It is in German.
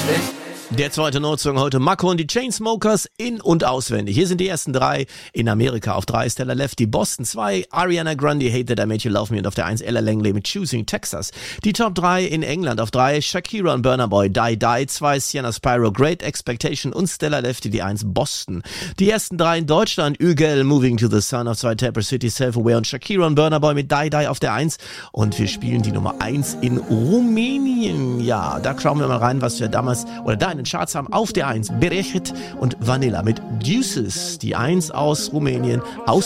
Der zweite Notsong heute, Mako und die Chainsmokers in- und auswendig. Hier sind die ersten drei. In Amerika auf 3 Stella Lefty, Boston 2, Ariana Grande, Hate That I Made You Love Me und auf der 1 Ella Langley mit Choosing Texas. Die Top 3 in England auf 3, Shakira und Burna Boy, Die Die, 2 Sienna Spyro, Great Expectation und Stella Lefty, die 1 Boston. Die ersten 3 in Deutschland, Ügel, Moving to the Sun auf 2, Tapper City, Self-Aware und Shakira und Burna Boy mit Die Die auf der 1. Und wir spielen die Nummer 1 in Rumänien. Ja, da schauen wir mal rein, was wir damals oder da in den Charts haben. Auf der 1 Bereket und Vanilla mit Deuces, die 1 aus Rumänien, aus